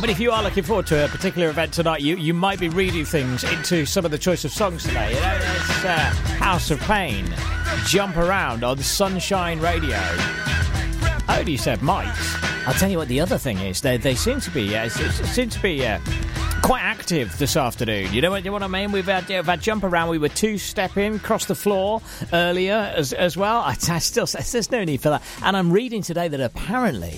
mean, if you are looking forward to a particular event tonight, you might be reading things into some of the choice of songs today. You know, there's House of Pain, Jump Around on Sunshine Radio. I only said might. I'll tell you what the other thing is. They seem to be quite active this afternoon. You know what I mean? We've had Jump Around. We were two-stepping across the floor earlier as well. I still say there's no need for that. And I'm reading today that apparently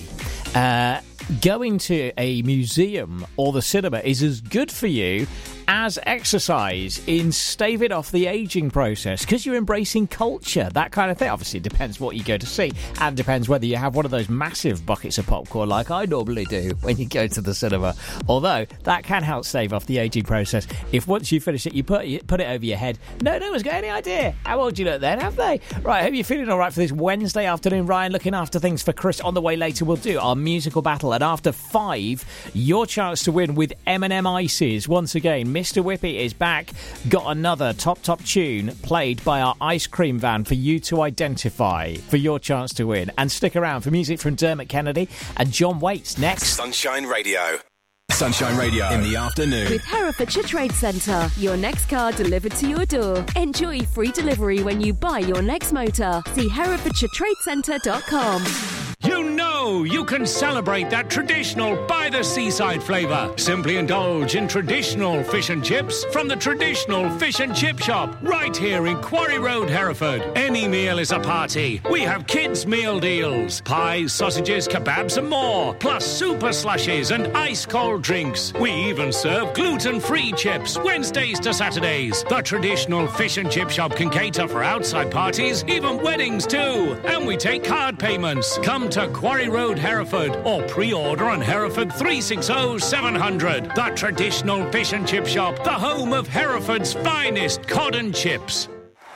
going to a museum or the cinema is as good for you as exercise in staving off the ageing process, because you're embracing culture, that kind of thing. Obviously, it depends what you go to see, and depends whether you have one of those massive buckets of popcorn like I normally do when you go to the cinema. Although, that can help stave off the ageing process. If once you finish it, you put it over your head. No one's got any idea how old you look then, have they? Right, I hope you're feeling all right for this Wednesday afternoon. Ryan looking after things for Chris. On the way later, we'll do our musical battle. And after 5, your chance to win with M&M Ices. Once again, Mr. Whippy is back. Got another top tune played by our ice cream van for you to identify for your chance to win. And stick around for music from Dermot Kennedy and John Waits next. Sunshine Radio. Sunshine Radio in the afternoon. With Herefordshire Trade Centre. Your next car delivered to your door. Enjoy free delivery when you buy your next motor. See HerefordshireTradeCentre.com. You know you can celebrate that traditional by-the-seaside flavour. Simply indulge in traditional fish and chips from the traditional fish and chip shop right here in Quarry Road, Hereford. Any meal is a party. We have kids' meal deals. Pies, sausages, kebabs and more. Plus super slushies and ice-cold drinks. We even serve gluten-free chips Wednesdays to Saturdays. The traditional fish and chip shop can cater for outside parties, even weddings too. And we take card payments. Come to Quarry Road, Hereford, or pre-order on Hereford 360 700. The traditional fish and chip shop, the home of Hereford's finest cod and chips.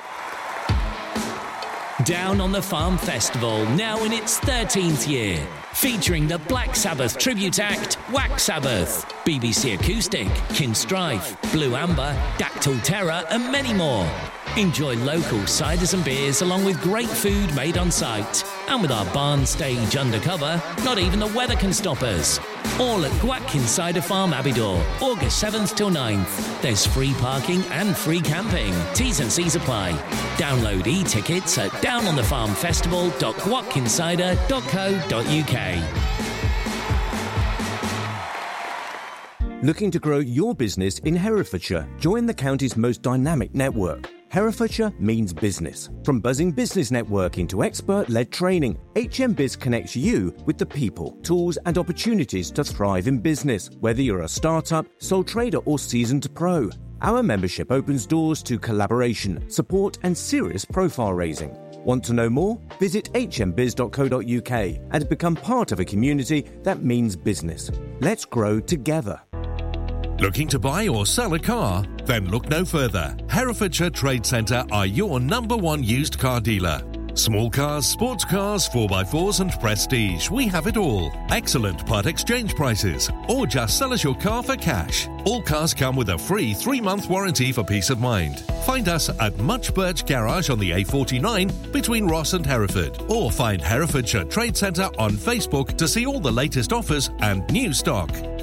Down on the Farm Festival, now in its 13th year. Featuring the Black Sabbath tribute act, Wax Sabbath, BBC Acoustic, Kinstrife, Blue Amber, Dactyl Terror and many more. Enjoy local ciders and beers along with great food made on site. And with our barn stage undercover, not even the weather can stop us. All at Gwatkin Cider Farm, Abbeydoor, August 7th till 9th. There's free parking and free camping. T's and C's apply. Download e-tickets at downonthefarmfestival.gwatkincider.co.uk. Looking to grow your business in Herefordshire? Join the county's most dynamic network. Herefordshire means business. From buzzing business networking to expert-led training, HMBiz connects you with the people, tools and opportunities to thrive in business, whether you're a startup, sole trader or seasoned pro. Our membership opens doors to collaboration, support and serious profile raising. Want to know more? Visit hmbiz.co.uk and become part of a community that means business. Let's grow together. Looking to buy or sell a car? Then look no further. Herefordshire Trade Centre are your #1 used car dealer. Small cars, sports cars, 4x4s and prestige. We have it all. Excellent part exchange prices. Or just sell us your car for cash. All cars come with a free 3-month warranty for peace of mind. Find us at Much Birch Garage on the A49 between Ross and Hereford. Or find Herefordshire Trade Centre on Facebook to see all the latest offers and new stock.